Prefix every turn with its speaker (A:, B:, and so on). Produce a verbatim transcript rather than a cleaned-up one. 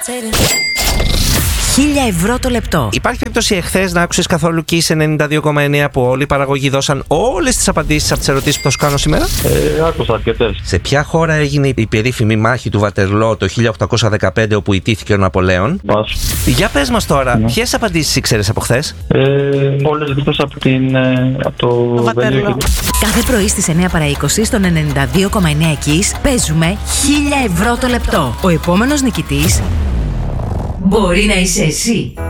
A: Χίλια ευρώ το λεπτό.
B: Υπάρχει περίπτωση εχθές να άκουσες καθόλου Kiss ενενήντα δύο κόμμα εννέα που όλοι οι παραγωγοί δώσαν όλες τις απαντήσεις από τις ερωτήσεις που θα σου κάνω σήμερα?
C: Ε, άκουσα αρκετές.
B: Σε ποια χώρα έγινε η περίφημη μάχη του Βατερλό το χίλια οκτακόσια δεκαπέντε όπου ιτήθηκε ο Ναπολέον?
C: Πας.
B: Για πες μας τώρα,
C: Ναι.
B: ποιες απαντήσεις ήξερες από χθες?
C: Ε, όλες εκτός από, την, ε, από το Βατερλό.
A: Κάθε πρωί στις εννέα παρά είκοσι στον ενενήντα δύο κόμμα εννέα Kiss παίζουμε χίλια ευρώ το λεπτό. Ο επόμενος νικητής μπορεί να είσαι εσύ.